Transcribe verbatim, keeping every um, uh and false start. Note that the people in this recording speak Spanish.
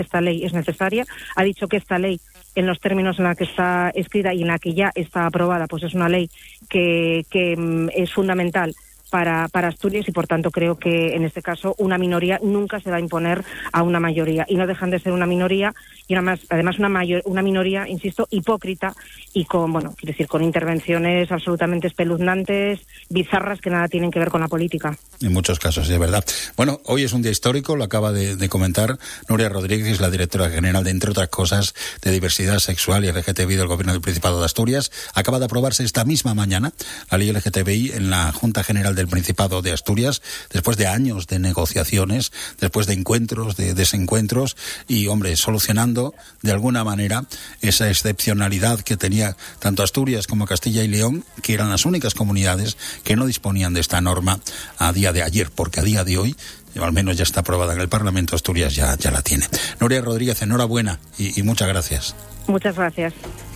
esta ley es necesaria, ha dicho que esta ley, en los términos en la que está escrita y en la que ya está aprobada, pues es una ley que, que mm, es fundamental para, para Asturias y por tanto creo que en este caso una minoría nunca se va a imponer a una mayoría y no dejan de ser una minoría y una más, además una mayor, una minoría, insisto, hipócrita y con, bueno, quiero decir, con intervenciones absolutamente espeluznantes, bizarras que nada tienen que ver con la política. En muchos casos, sí, es verdad. Bueno, hoy es un día histórico, lo acaba de, de comentar Nuria Rodríguez, que es la directora general de, entre otras cosas, de diversidad sexual y L G T B I del Gobierno del Principado de Asturias. Acaba de aprobarse esta misma mañana la ley L G T B I en la Junta General del Principado de Asturias, después de años de negociaciones, después de encuentros, de desencuentros y, hombre, solucionando de alguna manera esa excepcionalidad que tenía tanto Asturias como Castilla y León, que eran las únicas comunidades que no disponían de esta norma a día de ayer, porque a día de hoy, o al menos ya está aprobada en el Parlamento, Asturias ya, ya la tiene. Nuria Rodríguez, enhorabuena y, y muchas gracias. Muchas gracias.